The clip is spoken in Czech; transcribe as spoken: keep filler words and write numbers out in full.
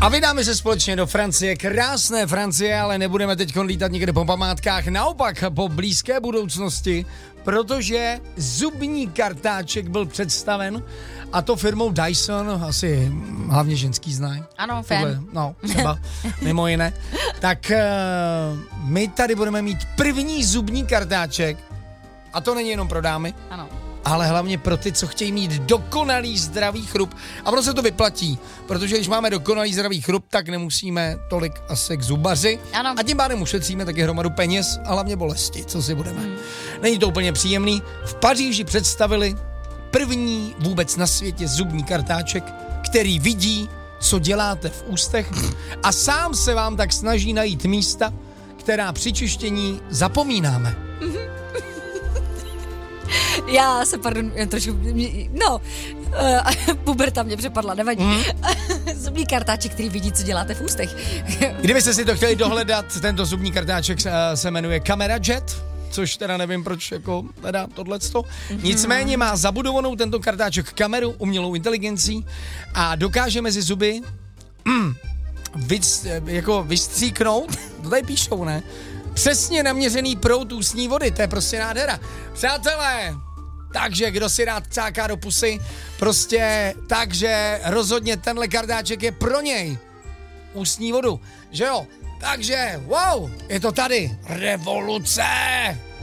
A vydáme se společně do Francie, krásné Francie, ale nebudeme teď lítat někde po památkách, naopak po blízké budoucnosti, protože zubní kartáček byl představen, a to firmou Dyson, asi hlavně ženský znají. Ano, fan. No, třeba, mimo jiné. Tak uh, my tady budeme mít první zubní kartáček, a to není jenom pro dámy, ano, ale hlavně pro ty, co chtějí mít dokonalý zdravý chrup. A ono se to vyplatí, protože když máme dokonalý zdravý chrup, tak nemusíme tolik asi k zubaři. Ano. A tím pádem ušetříme taky hromadu peněz a hlavně bolesti, co si budeme. Hmm. Není to úplně příjemný. V Paříži představili první vůbec na světě zubní kartáček, který vidí, co děláte v ústech, a sám se vám tak snaží najít místa, která při čištění zapomínáme. Já se, pardon, jen trošku, no, uh, puberta mě přepadla, nevadí. Mm. Zubní kartáček, který vidí, co děláte v ústech. Kdybyste si to chtěli dohledat, tento zubní kartáček se jmenuje Camera Jet, což teda nevím, proč jako teda tohleto. Mm-hmm. Nicméně má zabudovanou tento kartáček kameru umělou inteligencí a dokáže mezi zuby mm, vys, jako vystříknout, to tady píšou, ne? Přesně naměřený proud ústní vody, to je prostě nádhera. Přátelé, takže kdo si rád cáká do pusy, prostě takže rozhodně tenhle kartáček je pro něj. Ústní vodu, že jo? Takže, wow, je to tady. Revoluce!